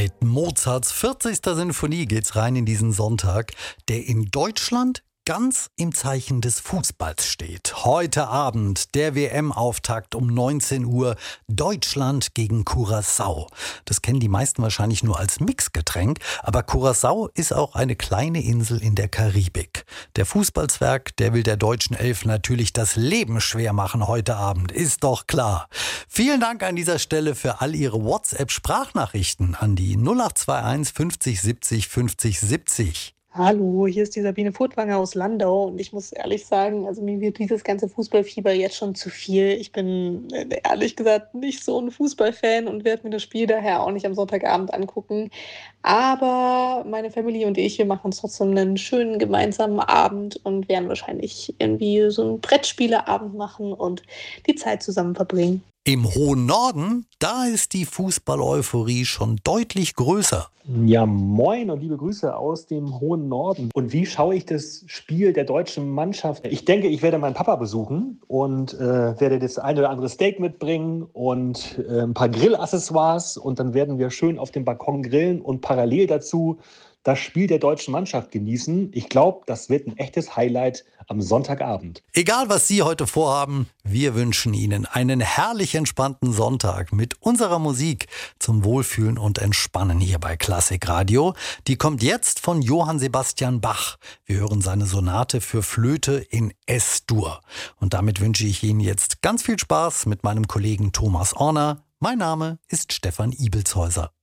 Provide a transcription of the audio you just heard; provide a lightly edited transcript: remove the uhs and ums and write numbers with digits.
Mit Mozarts 40. Sinfonie geht's rein in diesen Sonntag, der in Deutschland ganz im Zeichen des Fußballs steht. Heute Abend der WM-Auftakt um 19 Uhr, Deutschland gegen Curaçao. Das kennen die meisten wahrscheinlich nur als Mixgetränk, aber Curaçao ist auch eine kleine Insel in der Karibik. Der Fußballzwerg, der will der deutschen Elf natürlich das Leben schwer machen heute Abend, ist doch klar. Vielen Dank an dieser Stelle für all Ihre WhatsApp-Sprachnachrichten an die 0821 50 70 50 70. Hallo, hier ist die Sabine Furtwanger aus Landau und ich muss ehrlich sagen, also mir wird dieses ganze Fußballfieber jetzt schon zu viel. Ich bin ehrlich gesagt nicht so ein Fußballfan und werde mir das Spiel daher auch nicht am Sonntagabend angucken. Aber meine Familie und ich, wir machen uns trotzdem einen schönen gemeinsamen Abend und werden wahrscheinlich irgendwie so einen Brettspieleabend machen und die Zeit zusammen verbringen. Im hohen Norden, da ist die Fußball-Euphorie schon deutlich größer. Ja, moin und liebe Grüße aus dem hohen Norden. Und wie schaue ich das Spiel der deutschen Mannschaft? Ich denke, ich werde meinen Papa besuchen und werde das eine oder andere Steak mitbringen und ein paar Grillaccessoires. Und dann werden wir schön auf dem Balkon grillen und parallel dazu das Spiel der deutschen Mannschaft genießen. Ich glaube, das wird ein echtes Highlight am Sonntagabend. Egal, was Sie heute vorhaben, wir wünschen Ihnen einen herrlich entspannten Sonntag mit unserer Musik zum Wohlfühlen und Entspannen hier bei Klassik Radio. Die kommt jetzt von Johann Sebastian Bach. Wir hören seine Sonate für Flöte in S-Dur. Und damit wünsche ich Ihnen jetzt ganz viel Spaß mit meinem Kollegen Thomas Orner. Mein Name ist Stefan Ibelshäuser.